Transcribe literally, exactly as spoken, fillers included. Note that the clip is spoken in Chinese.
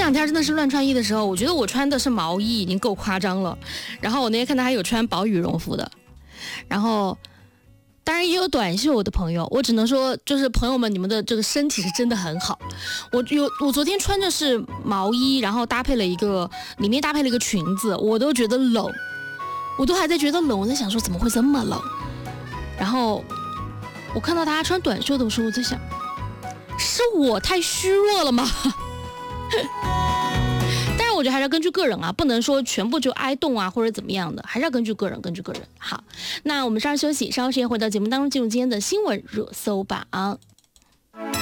两天真的是乱穿衣的时候，我觉得我穿的是毛衣已经够夸张了，然后我那天看到还有穿薄羽绒服的，然后当然也有短袖的朋友，我只能说就是朋友们，你们的这个身体是真的很好。我有我昨天穿的是毛衣，然后搭配了一个里面搭配了一个裙子，我都觉得冷，我都还在觉得冷，我在想说怎么会这么冷。然后我看到大家穿短袖的时候，我在想，是我太虚弱了吗？但是我觉得还是要根据个人啊，不能说全部就挨冻啊或者怎么样的，还是要根据个人，根据个人。好，那我们稍事休息，稍后时间回到节目当中，进入今天的新闻热搜榜。